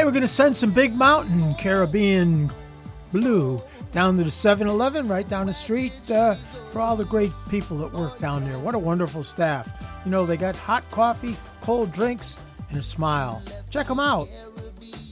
Hey, we're going to send some Big Mountain Caribbean Blue down to the 7-Eleven right down the street for all the great people that work down there. What a wonderful staff. You know, they got hot coffee, cold drinks, and a smile. Check them out.